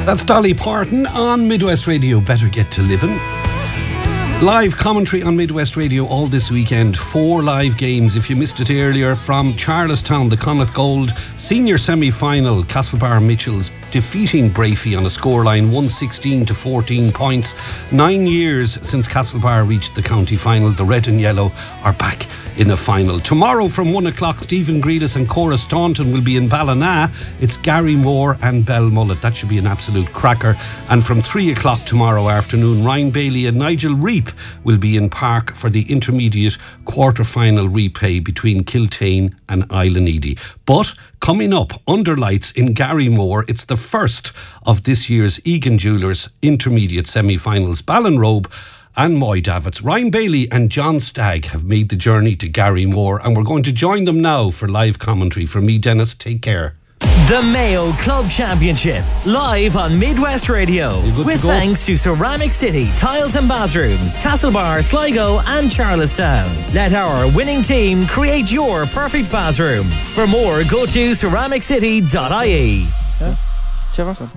That's Dolly Parton on Midwest Radio. Better get to living. Live commentary on Midwest Radio all this weekend. 4 live games. If you missed it earlier, from Charlestown, the Connacht Gold senior semi-final, Castlebar Mitchells defeating Brafey on a scoreline 116 to 14 points. 9 years since Castlebar reached the county final. The red and yellow are back in a final. Tomorrow from 1 o'clock, Stephen Greedis and Cora Staunton will be in Ballina. It's Gary Moore and Belmullet. That should be an absolute cracker. And from 3 o'clock tomorrow afternoon, Ryan Bailey and Nigel Reap will be in Park for the intermediate quarter-final replay between Kiltane and Island Eady. But coming up under lights in Garrymore, it's the first of this year's Egan Jewellers intermediate semi-finals. Ballinrobe and Moy Davits. Ryan Bailey and John Stagg have made the journey to Garrymore, and we're going to join them now for live commentary. From me, Dennis, take care. The Mayo Club Championship, live on Midwest Radio. With thanks to Ceramic City, Tiles and Bathrooms, Castlebar, Sligo and Charlestown. Let our winning team create your perfect bathroom. For more, go to ceramiccity.ie. Trevor?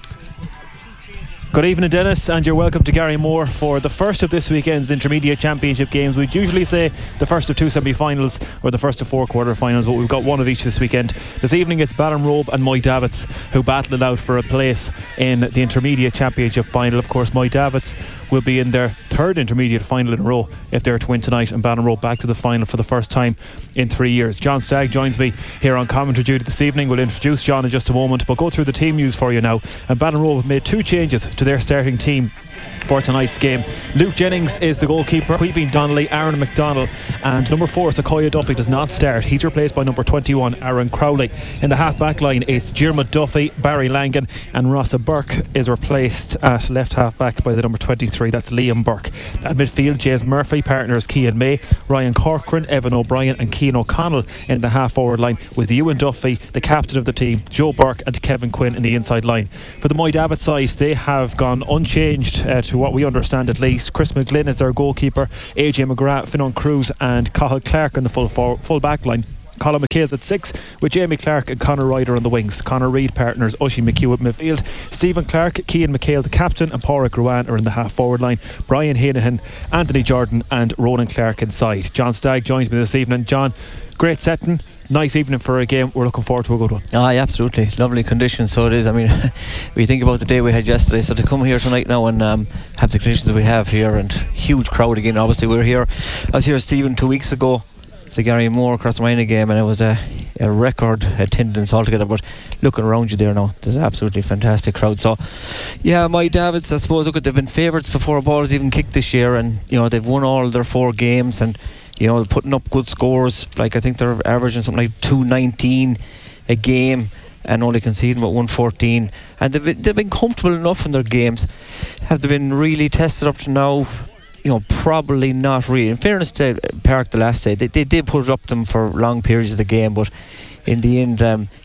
Good evening, Dennis, and you're welcome to Garrymore for the first of this weekend's intermediate championship games. We'd usually say the first of 2 semi-finals or the first of 4 quarter-finals, but we've got one of each this weekend. This evening it's Ballinrobe and Moy Davits who battle it out for a place in the intermediate championship final. Of course, Moy Davits will be in their 3rd intermediate final in a row if they're to win tonight, and Ballinrobe back to the final for the first time in 3 years. John Stagg joins me here on commentary duty this evening. We'll introduce John in just a moment, but go through the team news for you now. And Ballinrobe have made 2 changes to their starting team for tonight's game. Luke Jennings is the goalkeeper, Queeveen Donnelly, Aaron McDonald, and number 4 Sequoia Duffy does not start. He's replaced by number 21 Aaron Crowley. In the half back line it's Diarmuid Duffy, Barry Langan, and Rossa Burke is replaced at left half back by the number 23, that's Liam Burke. At midfield, James Murphy, partners Cian May, Ryan Corcoran, Evan O'Brien and Cian O'Connell in the half forward line, with Ewan Duffy, the captain of the team, Joe Burke and Kevin Quinn in the inside line. For the Moy Davits side, they have gone unchanged to what we understand at least. Chris McGlynn is their goalkeeper, AJ McGrath, Finan Cruz and Cathal Clark in the full back line. Colin McHale's at 6 with Jamie Clark and Conor Ryder on the wings. Conor Reid partners Ushie McHugh at midfield. Stephen Clark, Cian McHale the captain, and Pádraig Ruane are in the half forward line. Brian Hanahan, Anthony Jordan and Ronan Clark inside. John Stagg joins me this evening. John, great setting, nice evening for a game. We're looking forward to a good one. Aye, absolutely, lovely conditions. So it is. I mean, we think about the day we had yesterday, so to come here tonight now and have the conditions that we have here, and huge crowd again. Obviously I was here, Stephen, 2 weeks ago, the Garrymore Crossmina game, and it was a record attendance altogether. But looking around you there now, there's an absolutely fantastic crowd. So yeah, Moy Davits, I suppose, look, they've been favourites before a ball has even kicked this year, and you know they've won all their 4 games, and you know putting up good scores. Like I think they're averaging something like 219 a game and only conceding about 114, and they've been comfortable enough in their games. Have they been really tested up to now? You know, probably not really. In fairness to Park the last day, they did put it up to them for long periods of the game, but in the end,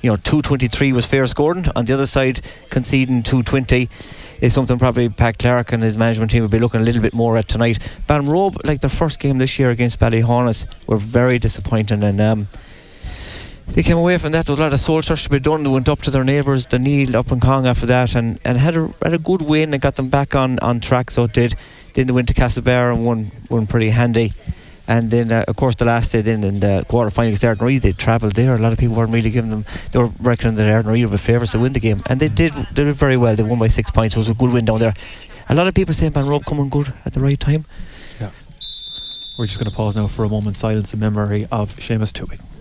223 was fair scoring. On the other side, conceding 220 is something probably Pat Clark and his management team will be looking a little bit more at tonight. Ballinrobe, like their first game this year against Ballyhonus, were very disappointing, and they came away from that. There was a lot of soul search to be done. They went up to their neighbours, the Neil up in Cong after that, and had a good win and got them back on track, so it did. Then they went to Castlebar and won pretty handy. And then of course the last day then in the quarter-final against Ardnaree, they travelled there. A lot of people weren't really giving them, they were reckoning that Ardnaree were favourites to win the game, and they did very well. They won by 6 points. It was a good win down there. A lot of people saying Ballinrobe coming good at the right time. Yeah. We're just going to pause now for a moment's silence in memory of Seamus Toohey.